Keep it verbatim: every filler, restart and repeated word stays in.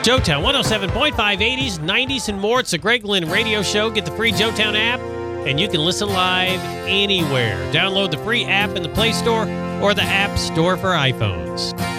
Joetown one oh seven point five, eighties, nineties, and more. It's the Greg Lynn Radio Show. Get the free Joetown app, and you can listen live anywhere. Download the free app in the Play Store or the App Store for iPhones.